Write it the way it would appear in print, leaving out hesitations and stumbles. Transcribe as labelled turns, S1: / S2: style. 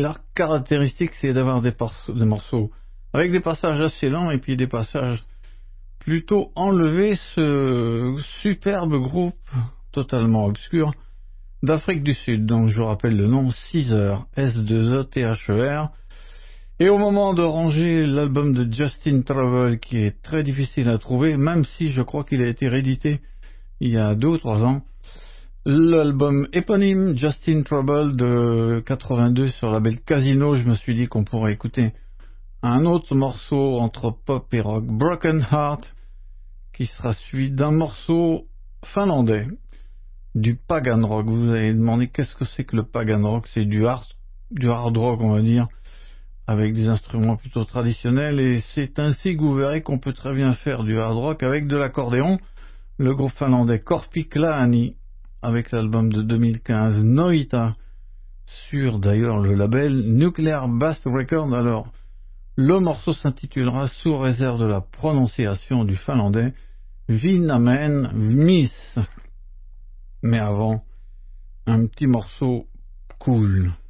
S1: leur caractéristique, c'est d'avoir des morceaux avec des passages assez lents et puis des passages plutôt enlevés. Ce superbe groupe totalement obscur d'Afrique du Sud, donc je rappelle le nom, Seether, S2ETHER. Et au moment de ranger l'album de Justin Trouble, qui est très difficile à trouver, même si je crois qu'il a été réédité il y a 2 ou 3 ans, l'album éponyme Justin Trouble de 82 sur la label Casino, je me suis dit qu'on pourrait écouter un autre morceau entre pop et rock, Broken Heart, qui sera suivi d'un morceau finlandais, du pagan rock. Vous allez demander qu'est-ce que c'est que le pagan rock? C'est du hard rock, on va dire, avec des instruments plutôt traditionnels, et c'est ainsi que vous verrez qu'on peut très bien faire du hard rock avec de l'accordéon. Le groupe finlandais Korpiklaani, avec l'album de 2015 Noita, sur d'ailleurs le label Nuclear Blast Records. Alors, le morceau s'intitulera, sous réserve de la prononciation du finlandais, Vinamen Miss. Mais avant, un petit morceau cool.